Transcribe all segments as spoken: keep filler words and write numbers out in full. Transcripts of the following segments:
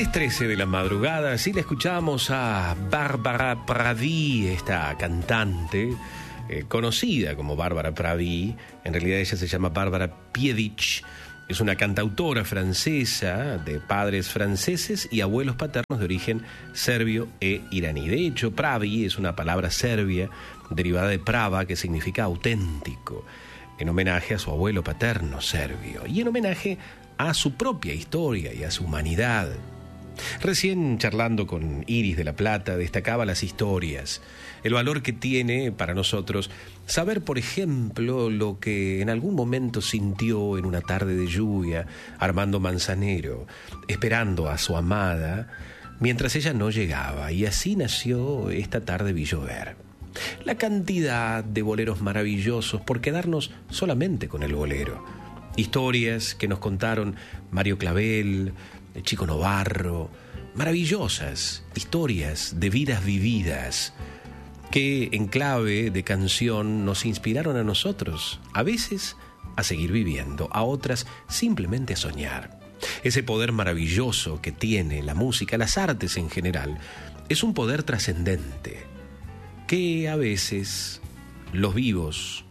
tres trece de la madrugada, sí, le escuchamos a Bárbara Pravi, esta cantante eh, conocida como Bárbara Pravi. En realidad ella se llama Bárbara Pievich. Es una cantautora francesa de padres franceses y abuelos paternos de origen serbio e iraní. De hecho, Pravi es una palabra serbia derivada de prava, que significa auténtico, en homenaje a su abuelo paterno serbio y en homenaje a su propia historia y a su humanidad. Recién charlando con Iris de la Plata destacaba las historias, el valor que tiene para nosotros saber, por ejemplo, lo que en algún momento sintió en una tarde de lluvia Armando Manzanero, esperando a su amada mientras ella no llegaba, y así nació Esta tarde vi llover. La cantidad de boleros maravillosos, por quedarnos solamente con el bolero. Historias que nos contaron Mario Clavel, el Chico Novarro, maravillosas historias de vidas vividas que en clave de canción nos inspiraron a nosotros, a veces a seguir viviendo, a otras simplemente a soñar. Ese poder maravilloso que tiene la música, las artes en general, es un poder trascendente que a veces los vivos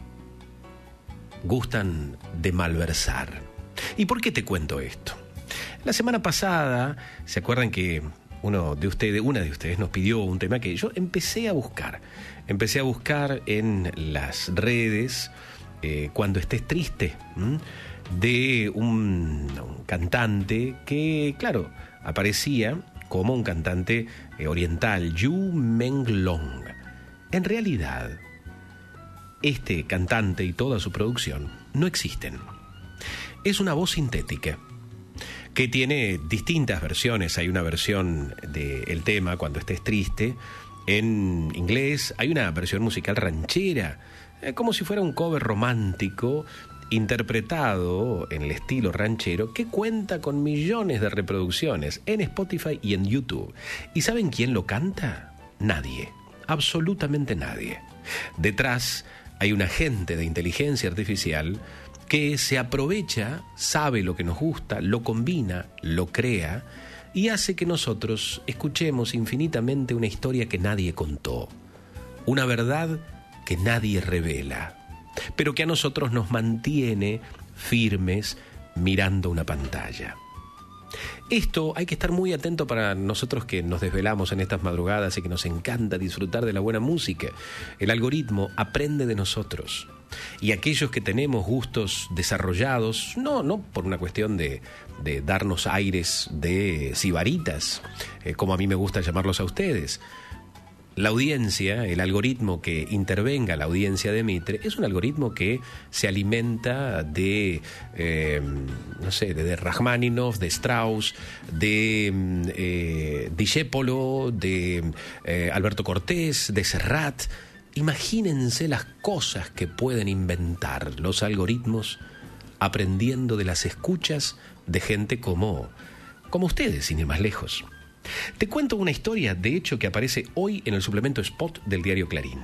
gustan de malversar. ¿Y por qué te cuento esto? La semana pasada, ¿se acuerdan que uno de ustedes, una de ustedes nos pidió un tema que yo empecé a buscar? Empecé a buscar en las redes, eh, Cuando estés triste, ¿m? de un, un cantante que, claro, aparecía como un cantante eh, oriental, Yu Menglong. En realidad, este cantante y toda su producción no existen. Es una voz sintética que tiene distintas versiones. Hay una versión del tema Cuando estés triste en inglés, hay una versión musical ranchera, eh, como si fuera un cover romántico interpretado en el estilo ranchero, que cuenta con millones de reproducciones en Spotify y en YouTube. ¿Y saben quién lo canta? Nadie, absolutamente nadie. Detrás hay un agente de inteligencia artificial que se aprovecha, sabe lo que nos gusta, lo combina, lo crea y hace que nosotros escuchemos infinitamente una historia que nadie contó, una verdad que nadie revela, pero que a nosotros nos mantiene firmes mirando una pantalla. Esto hay que estar muy atento para nosotros que nos desvelamos en estas madrugadas y que nos encanta disfrutar de la buena música. El algoritmo aprende de nosotros. Y aquellos que tenemos gustos desarrollados, no, no por una cuestión de, de darnos aires de sibaritas, eh, como a mí me gusta llamarlos a ustedes. La audiencia, el algoritmo que intervenga la audiencia de Mitre, es un algoritmo que se alimenta de, eh, no sé, de, de Rachmaninoff, de Strauss, de eh, Discépolo, de eh, Alberto Cortés, de Serrat. Imagínense las cosas que pueden inventar los algoritmos aprendiendo de las escuchas de gente como, como ustedes, sin ir más lejos. Te cuento una historia, de hecho, que aparece hoy en el suplemento Spot del diario Clarín.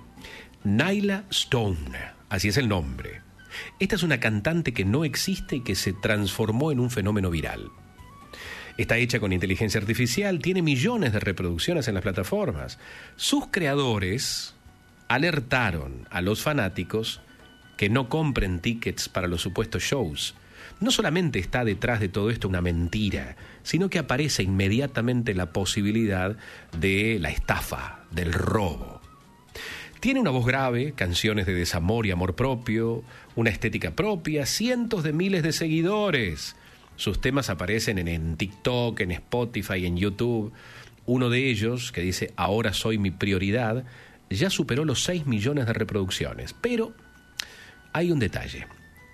Nyla Stone, así es el nombre. Esta es una cantante que no existe y que se transformó en un fenómeno viral. Está hecha con inteligencia artificial, tiene millones de reproducciones en las plataformas. Sus creadores alertaron a los fanáticos que no compren tickets para los supuestos shows. No solamente está detrás de todo esto una mentira, sino que aparece inmediatamente la posibilidad de la estafa, del robo. Tiene una voz grave, canciones de desamor y amor propio, una estética propia, cientos de miles de seguidores. Sus temas aparecen en, en TikTok, en Spotify, en YouTube. Uno de ellos, que dice Ahora soy mi prioridad, ya superó los seis millones de reproducciones. Pero hay un detalle.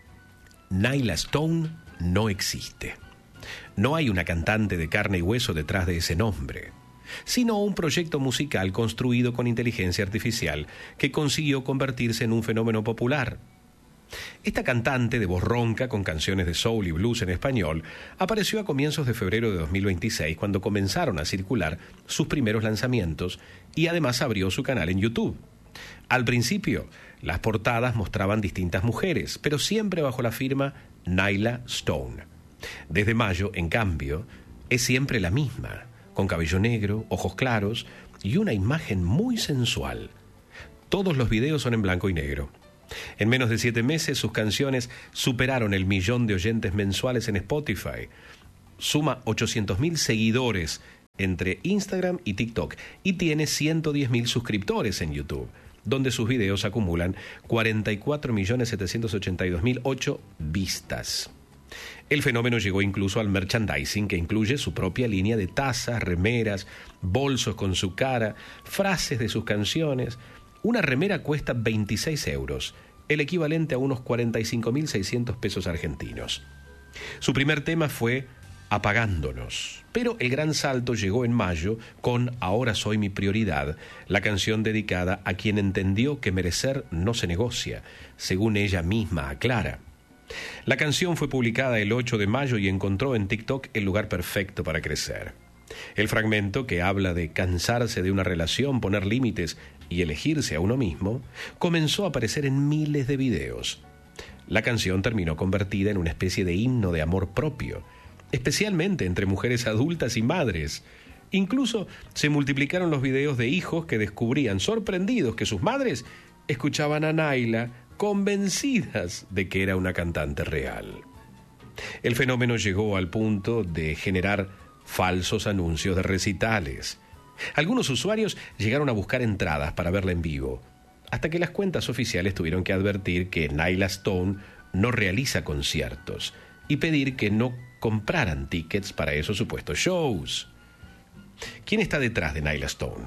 Nyla Stone no existe. No hay una cantante de carne y hueso detrás de ese nombre, sino un proyecto musical construido con inteligencia artificial que consiguió convertirse en un fenómeno popular. Esta cantante de voz ronca con canciones de soul y blues en español apareció a comienzos de febrero de dos mil veintiséis, cuando comenzaron a circular sus primeros lanzamientos, y además abrió su canal en YouTube. Al principio, las portadas mostraban distintas mujeres, pero siempre bajo la firma Nyla Stone. Desde mayo, en cambio, Es siempre la misma, con cabello negro, ojos claros y una imagen muy sensual. Todos los videos son en blanco y negro. En menos de siete meses sus canciones superaron el millón de oyentes mensuales en Spotify. Suma ochocientos mil seguidores entre Instagram y TikTok y tiene ciento diez mil suscriptores en YouTube, donde sus videos acumulan cuarenta y cuatro millones setecientos ochenta y dos mil ocho vistas. El fenómeno llegó incluso al merchandising, que incluye su propia línea de tazas, remeras, bolsos con su cara, frases de sus canciones. Una remera cuesta veintiséis euros, el equivalente a unos cuarenta y cinco mil seiscientos pesos argentinos. Su primer tema fue Apagándonos, pero el gran salto llegó en mayo con Ahora soy mi prioridad, la canción dedicada a quien entendió que merecer no se negocia, según ella misma aclara. La canción fue publicada el ocho de mayo y encontró en TikTok el lugar perfecto para crecer. El fragmento, que habla de cansarse de una relación, poner límites y elegirse a uno mismo, comenzó a aparecer en miles de videos. La canción terminó convertida en una especie de himno de amor propio, especialmente entre mujeres adultas y madres. Incluso se multiplicaron los videos de hijos que descubrían sorprendidos que sus madres escuchaban a Naila convencidas de que era una cantante real. El fenómeno llegó al punto de generar falsos anuncios de recitales. Algunos usuarios llegaron a buscar entradas para verla en vivo, hasta que las cuentas oficiales tuvieron que advertir que Naila Stone no realiza conciertos y pedir que no compraran tickets para esos supuestos shows. ¿Quién está detrás de Naila Stone?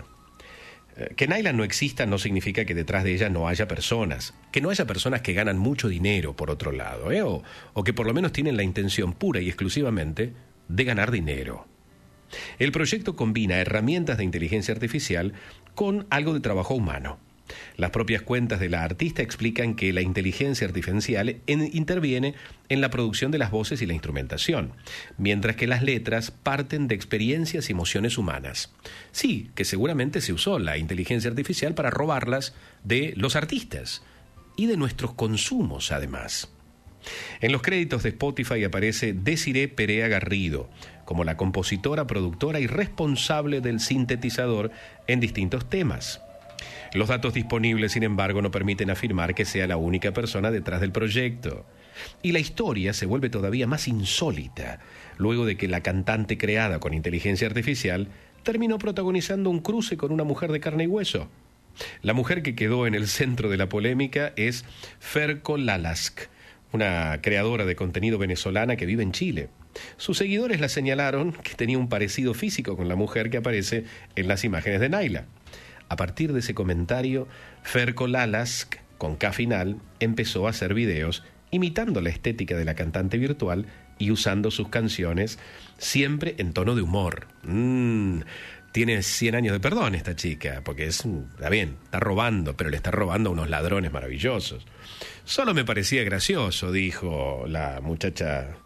Que Naila no exista no significa que detrás de ella no haya personas, que no haya personas que ganan mucho dinero por otro lado, ¿eh? o, o que por lo menos tienen la intención pura y exclusivamente de ganar dinero. El proyecto combina herramientas de inteligencia artificial con algo de trabajo humano. Las propias cuentas de la artista explican que la inteligencia artificial en, interviene en la producción de las voces y la instrumentación, mientras que las letras parten de experiencias y emociones humanas. Sí, que seguramente se usó la inteligencia artificial para robarlas de los artistas y de nuestros consumos, además. En los créditos de Spotify aparece Desiree Perea Garrido como la compositora, productora y responsable del sintetizador en distintos temas. Los datos disponibles, sin embargo, no permiten afirmar que sea la única persona detrás del proyecto. Y la historia se vuelve todavía más insólita, luego de que la cantante creada con inteligencia artificial terminó protagonizando un cruce con una mujer de carne y hueso. La mujer que quedó en el centro de la polémica es Ferko Lalask, una creadora de contenido venezolana que vive en Chile. Sus seguidores la señalaron que tenía un parecido físico con la mujer que aparece en las imágenes de Naila. A partir de ese comentario, Ferko Lalask, con K final, empezó a hacer videos imitando la estética de la cantante virtual y usando sus canciones siempre en tono de humor. Mm, tiene cien años de perdón esta chica, porque es, está bien, está robando, pero le está robando a unos ladrones maravillosos. Solo me parecía gracioso, dijo la muchacha,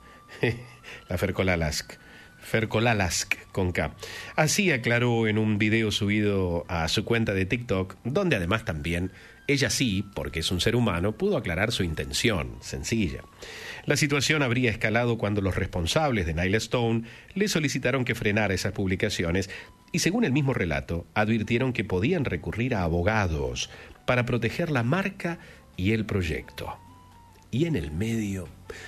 la Ferko Lalask. Ferko Lalask con K. Así aclaró en un video subido a su cuenta de TikTok, donde además también ella sí, porque es un ser humano, pudo aclarar su intención, sencilla. La situación habría escalado cuando los responsables de Naila Stone le solicitaron que frenara esas publicaciones y, según el mismo relato, advirtieron que podían recurrir a abogados para proteger la marca y el proyecto. Y en el medio,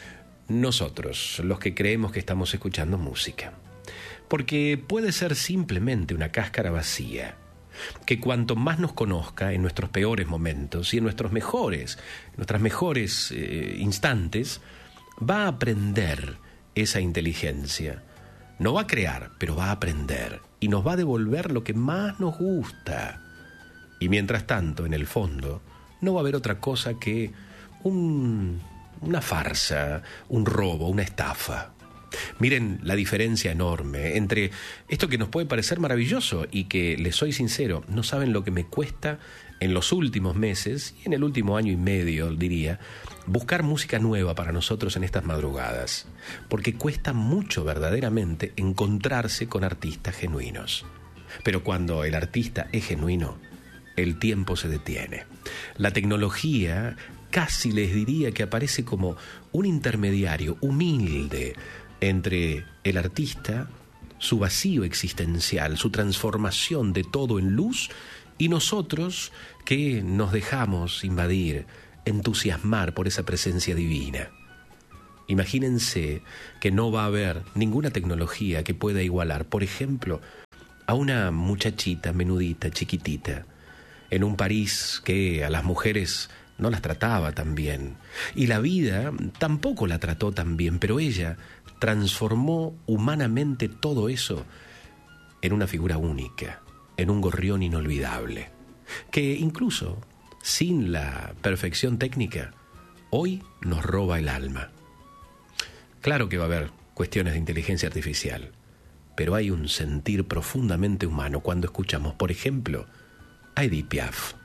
nosotros, los que creemos que estamos escuchando música. Porque puede ser simplemente una cáscara vacía, que cuanto más nos conozca en nuestros peores momentos y en nuestros mejores, nuestras mejores eh, instantes, va a aprender esa inteligencia. No va a crear, pero va a aprender y nos va a devolver lo que más nos gusta. Y mientras tanto, en el fondo, no va a haber otra cosa que un... una farsa, un robo, una estafa. Miren la diferencia enorme entre esto que nos puede parecer maravilloso y que, les soy sincero, no saben lo que me cuesta en los últimos meses y en el último año y medio, diría, buscar música nueva para nosotros en estas madrugadas, porque cuesta mucho verdaderamente encontrarse con artistas genuinos. Pero cuando el artista es genuino, el tiempo se detiene. La tecnología casi les diría que aparece como un intermediario humilde entre el artista su vacío existencial, su transformación de todo en luz, y nosotros que nos dejamos invadir, entusiasmar por esa presencia divina. Imagínense que no va a haber ninguna tecnología que pueda igualar, por ejemplo, a una muchachita menudita, chiquitita, en un París que a las mujeres no las trataba tan bien, y la vida tampoco la trató tan bien, pero ella transformó humanamente todo eso en una figura única, en un gorrión inolvidable, que incluso sin la perfección técnica, hoy nos roba el alma. Claro que va a haber cuestiones de inteligencia artificial, pero hay un sentir profundamente humano cuando escuchamos, por ejemplo, a Edith Piaf.